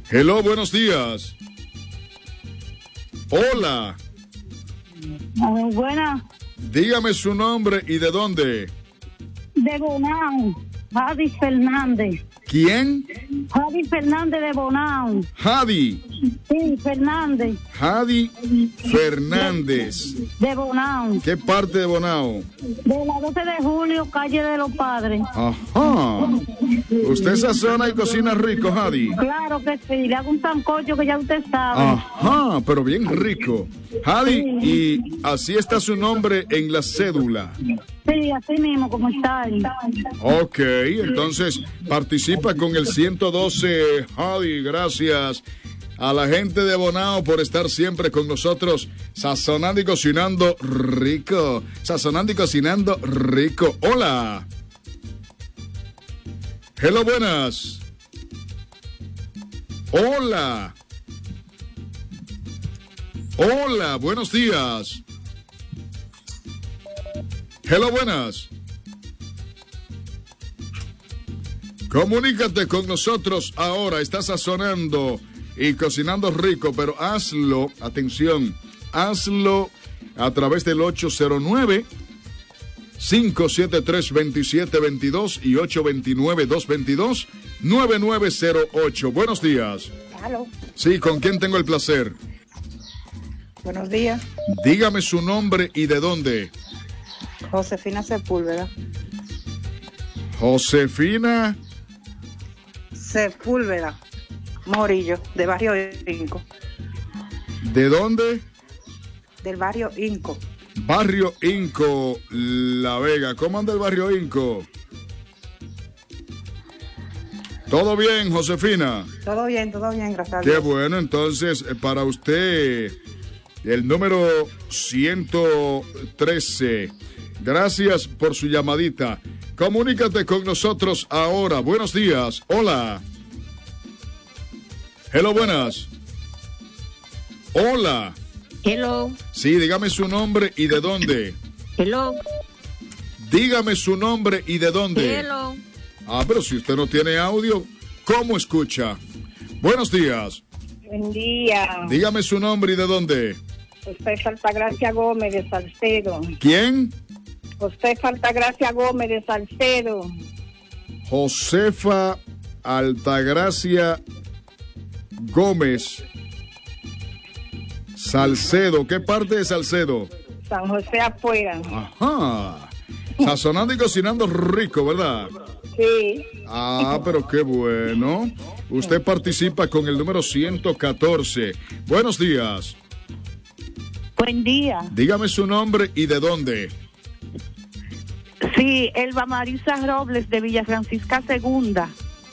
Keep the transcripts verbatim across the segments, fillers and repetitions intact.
Hello, buenos días. Hola. Muy buena. Dígame su nombre y de dónde. De Bonao, Javi Fernández. ¿Quién? Javi Fernández de Bonao. Javi. Sí, Fernández. Javi Fernández. De, de Bonao. ¿Qué parte de Bonao? De la doce de julio, calle de los Padres. Ajá. ¿Usted sazona y cocina rico, Javi? Claro que sí, le hago un sancocho que ya usted sabe. Ajá, pero bien rico. Javi, sí. Y así está su nombre en la cédula. Sí, así mismo, como está ahí. Ok, entonces participa con el ciento doce, Javi, gracias a la gente de Bonao por estar siempre con nosotros, sazonando y cocinando rico, sazonando y cocinando rico. Hola. Hello, buenas. Hola. Hola, buenos días. Hello, buenas. Comunícate con nosotros ahora. Estás sazonando y cocinando rico, pero hazlo, atención, hazlo a través del ocho cero nueve, cinco siete tres, dos siete dos dos y ocho dos nueve, dos dos dos, nueve nueve cero ocho. Buenos días. ¿Aló? Sí, ¿con quién tengo el placer? Buenos días. Dígame su nombre y de dónde. Josefina Sepúlveda. Josefina Sepúlveda Morillo, de Barrio Inco. ¿De dónde? Del Barrio Inco. Barrio Inco, La Vega. ¿Cómo anda el Barrio Inco? ¿Todo bien, Josefina? Todo bien, todo bien, gracias a Qué Dios. bueno, entonces, para usted, el número ciento trece. Gracias por su llamadita. Comunícate con nosotros ahora. Buenos días. Hola. Hello, buenas. Hola. Hello. Sí, dígame su nombre y de dónde. Hello. Dígame su nombre y de dónde. Hello. Ah, pero si usted no tiene audio, ¿cómo escucha? Buenos días. Buen día. Dígame su nombre y de dónde. Usted Altagracia Gómez de Salcedo. ¿Quién? Usted Altagracia Gómez de Salcedo. Josefa Altagracia Gómez Salcedo. ¿Qué parte de Salcedo? San José afuera. Ajá. Sazonando y cocinando rico, ¿verdad? Sí. Ah, pero qué bueno. Usted participa con el número ciento catorce. Buenos días. Buen día. Dígame su nombre y de dónde. Sí, Elba Marisa Robles de Villa Francisca Segunda.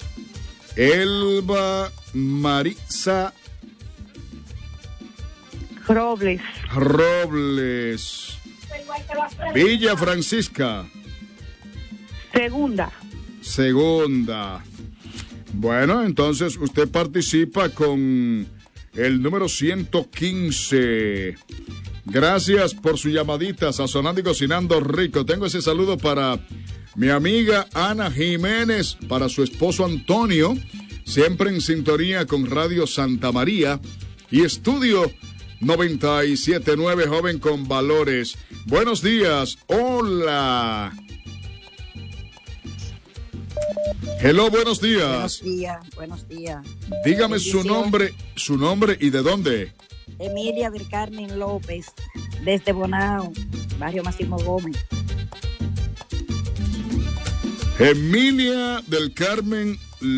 Elba Marisa Robles. Robles. Villa Francisca. Segunda. Segunda. Bueno, entonces usted participa con el número ciento quince. Gracias por su llamadita, sazonando y cocinando rico. Tengo ese saludo para mi amiga Ana Jiménez, para su esposo Antonio, siempre en sintonía con Radio Santa María y Estudio noventa y siete punto nueve, joven con valores. Buenos días, hola. Hello, buenos días. Buenos días, buenos días. Dígame su nombre, su nombre y de dónde. Emilia del Carmen López, desde Bonao, Barrio Máximo Gómez. Emilia del Carmen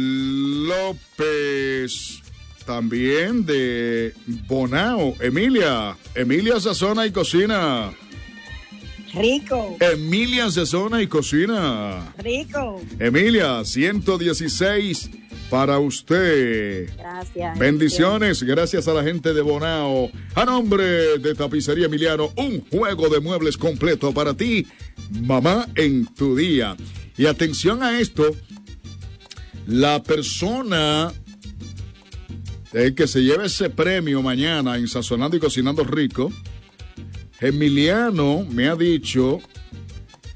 López, también de Bonao. Emilia, Emilia sazona y cocina. Rico. Emilia sazona y cocina. Rico. Emilia, ciento dieciséis para usted. Gracias. Bendiciones, gracias a la gente de Bonao. A nombre de Tapicería Emiliano, un juego de muebles completo para ti, mamá, en tu día. Y atención a esto, la persona eh, que se lleve ese premio mañana en Sazonando y Cocinando Rico, Emiliano me ha dicho